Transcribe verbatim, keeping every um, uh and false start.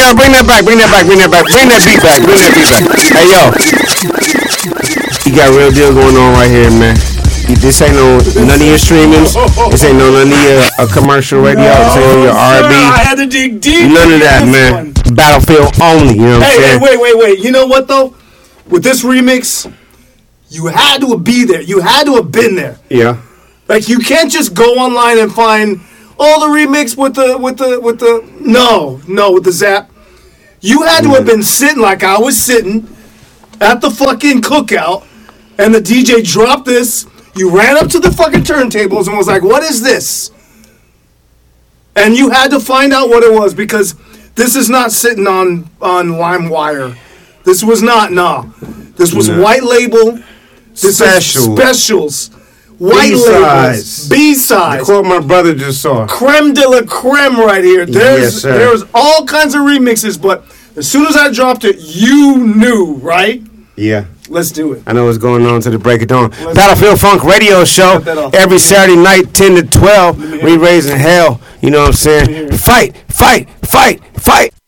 no, bring that back, bring that back, bring that back, bring that beat back, bring that beat back. Hey, yo. You got a real deal going on right here, man. This ain't no none of your streamings. This ain't no none of your uh, commercial radio. No, this ain't no your R and B. I had to dig deep. None of that, man. One. Battlefield only. You know what hey, I'm saying? Hey, wait, wait, wait. You know what though? With this remix, you had to be there. You had to have been there. Yeah. Like you can't just go online and find all the remix with the with the with the no no with the Zap. You had to have been sitting like I was sitting at the fucking cookout, and the D J dropped this. You ran up to the fucking turntables and was like, "What is this?" And you had to find out what it was because this is not sitting on on LimeWire. This was not nah. This was no. white label. This Special. Specials. White B-sides. labels. B-sides. The quote my brother just saw. Creme de la creme right here. There's yes, sir. There's all kinds of remixes, but as soon as I dropped it, you knew, right? Yeah. Let's do it. I know what's going on to the break of dawn. Let's Battlefield Funk Radio Show every Saturday night, ten to twelve. We raising hell. You know what I'm saying? Fight, fight, fight, fight.